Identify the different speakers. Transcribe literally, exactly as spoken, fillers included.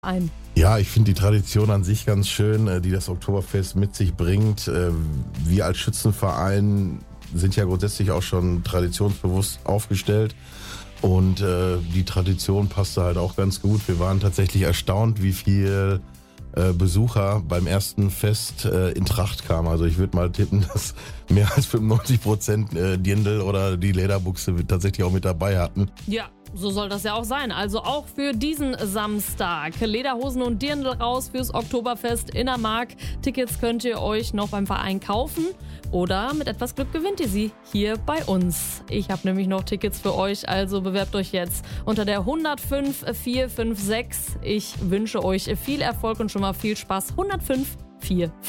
Speaker 1: ein?
Speaker 2: Ja, ich finde die Tradition an sich ganz schön, äh, die das Oktoberfest mit sich bringt. Äh, wir als Schützenverein sind ja grundsätzlich auch schon traditionsbewusst aufgestellt. Und äh, die Tradition passte halt auch ganz gut. Wir waren tatsächlich erstaunt, wie viel äh, Besucher beim ersten Fest äh, in Tracht kamen. Also ich würde mal tippen, dass mehr als fünfundneunzig Prozent äh, Dirndl oder die Lederbuchse tatsächlich auch mit dabei hatten.
Speaker 1: Ja, so soll das ja auch sein. Also auch für diesen Samstag. Lederhosen und Dirndl raus fürs Oktoberfest in der Mark. Tickets könnt ihr euch noch beim Verein kaufen oder mit etwas Glück gewinnt ihr sie hier bei uns. Ich habe nämlich noch Tickets für euch, also bewerbt euch jetzt unter der hundertfünf vier fünf sechs. Ich wünsche euch viel Erfolg und schon mal viel Spaß. hundertfünf vier fünf